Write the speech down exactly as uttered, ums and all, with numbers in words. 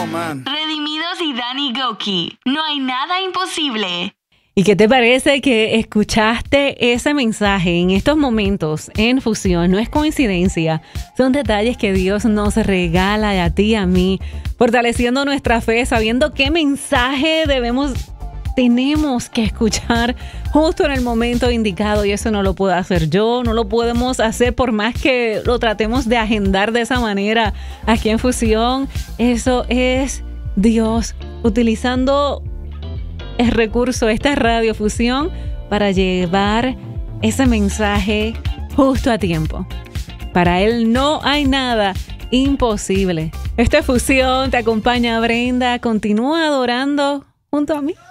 man. Redimidos y Danny Gokey. No hay nada imposible. ¿Y qué te parece que escuchaste ese mensaje en estos momentos en Fusión? No es coincidencia, son detalles que Dios nos regala a ti y a mí, fortaleciendo nuestra fe, sabiendo qué mensaje debemos, tenemos que escuchar justo en el momento indicado, y eso no lo puedo hacer yo, no lo podemos hacer por más que lo tratemos de agendar de esa manera aquí en Fusión. Eso es Dios utilizando el recurso, esta radiofusión, para llevar ese mensaje justo a tiempo. Para Él no hay nada imposible. Esta Fusión, te acompaña Brenda. Continúa adorando junto a mí.